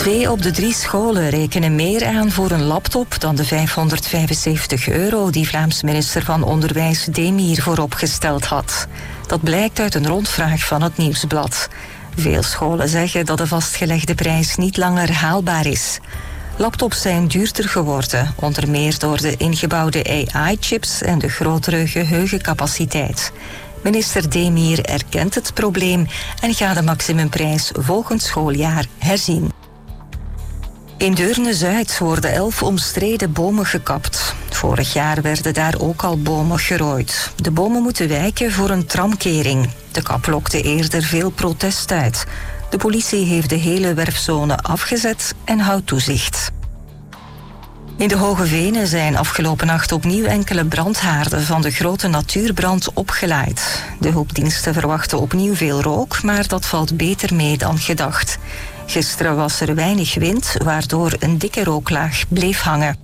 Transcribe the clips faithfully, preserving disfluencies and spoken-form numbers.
Twee op de drie scholen rekenen meer aan voor een laptop dan de vijfhonderdvijfenzeventig euro die Vlaams minister van Onderwijs Demir vooropgesteld had. Dat blijkt uit een rondvraag van het Nieuwsblad. Veel scholen zeggen dat de vastgelegde prijs niet langer haalbaar is. Laptops zijn duurder geworden, onder meer door de ingebouwde A I-chips en de grotere geheugencapaciteit. Minister Demir erkent het probleem en gaat de maximumprijs volgend schooljaar herzien. In Deurne-Zuid worden elf omstreden bomen gekapt. Vorig jaar werden daar ook al bomen gerooid. De bomen moeten wijken voor een tramkering. De kap lokte eerder veel protest uit. De politie heeft de hele werfzone afgezet en houdt toezicht. In de Hoge Venen zijn afgelopen nacht opnieuw enkele brandhaarden van de grote natuurbrand opgelaaid. De hulpdiensten verwachten opnieuw veel rook, maar dat valt beter mee dan gedacht. Gisteren was er weinig wind, waardoor een dikke rooklaag bleef hangen.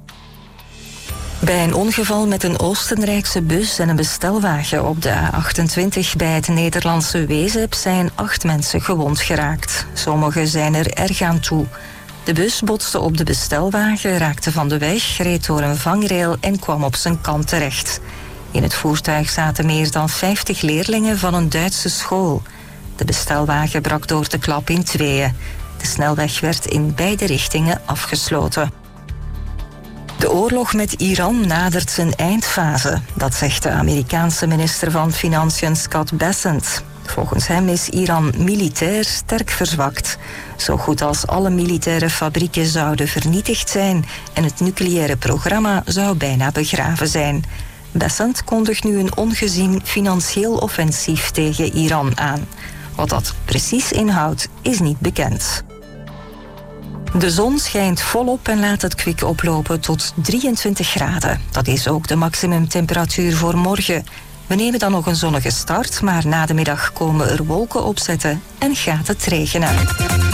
Bij een ongeval met een Oostenrijkse bus en een bestelwagen op de A achtentwintig bij het Nederlandse Wezep zijn acht mensen gewond geraakt. Sommigen zijn er erg aan toe. De bus botste op de bestelwagen, raakte van de weg, reed door een vangrail en kwam op zijn kant terecht. In het voertuig zaten meer dan vijftig leerlingen van een Duitse school. De bestelwagen brak door de klap in tweeën. De snelweg werd in beide richtingen afgesloten. De oorlog met Iran nadert zijn eindfase. Dat zegt de Amerikaanse minister van Financiën Scott Bessent. Volgens hem is Iran militair sterk verzwakt. Zo goed als alle militaire fabrieken zouden vernietigd zijn en het nucleaire programma zou bijna begraven zijn. Bessent kondigt nu een ongezien financieel offensief tegen Iran aan. Wat dat precies inhoudt, is niet bekend. De zon schijnt volop en laat het kwik oplopen tot drieëntwintig graden. Dat is ook de maximumtemperatuur voor morgen. We nemen dan nog een zonnige start, maar na de middag komen er wolken opzetten en gaat het regenen.